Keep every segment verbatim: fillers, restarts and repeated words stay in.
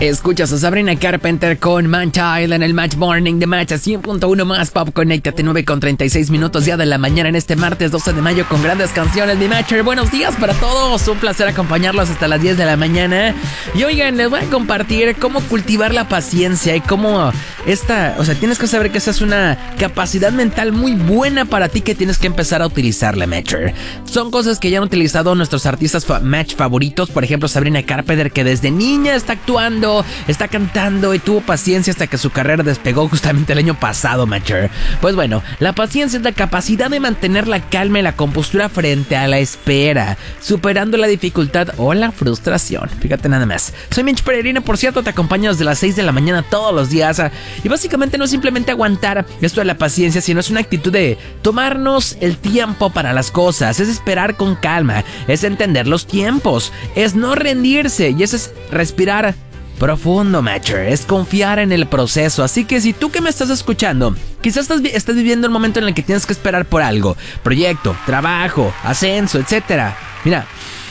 Escuchas a Sabrina Carpenter con Man-Child en el Match Morning de Match a cien punto uno más Pop. Conéctate, nueve con treinta y seis minutos ya de la mañana en este martes doce de mayo con grandes canciones. Mi Matcher, buenos días para todos. Un placer acompañarlos hasta las diez de la mañana. Y oigan, les voy a compartir cómo cultivar la paciencia y cómo esta, o sea, tienes que saber que esa es una capacidad mental muy buena para ti que tienes que empezar a utilizarla, Matcher. Son cosas que ya han utilizado nuestros artistas fa- Match favoritos, por ejemplo, Sabrina Carpenter, que desde niña está actuando, está cantando y tuvo paciencia hasta que su carrera despegó justamente el año pasado, Matcher. Pues bueno, la paciencia es la capacidad de mantener la calma y la compostura frente a la espera, superando la dificultad o la frustración. Fíjate nada más. Soy Mitch Peregrina, por cierto, te acompaño desde las seis de la mañana todos los días. Y básicamente no es simplemente aguantar esto de la paciencia, sino es una actitud de tomarnos el tiempo para las cosas, es esperar con calma, es entender los tiempos, es no rendirse y eso es respirar profundo, Matcher, es confiar en el proceso. Así que si tú que me estás escuchando, quizás estás, estás viviendo un momento en el que tienes que esperar por algo, proyecto, trabajo, ascenso, etcétera. Mira,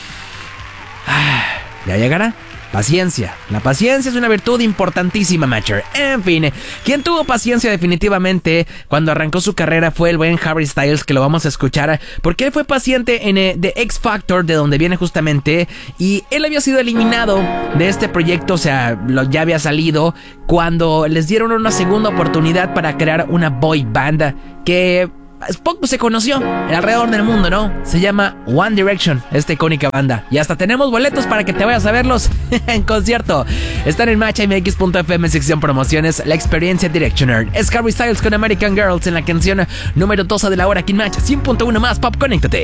ya llegará. Paciencia. La paciencia es una virtud importantísima, Matcher. En fin, quien tuvo paciencia definitivamente cuando arrancó su carrera fue el buen Harry Styles, que lo vamos a escuchar, porque él fue paciente en eh, The X Factor, de donde viene justamente, y él había sido eliminado de este proyecto, o sea, lo, ya había salido, cuando les dieron una segunda oportunidad para crear una boy band que poco se conoció alrededor del mundo, ¿no? Se llama One Direction, esta icónica banda. Y hasta tenemos boletos para que te vayas a verlos en concierto. Están en match m x punto f m, sección promociones, la experiencia Directioner. Es Harry Styles con American Girls en la canción número doce de la hora aquí en Match cien punto uno más Pop. Conéctate.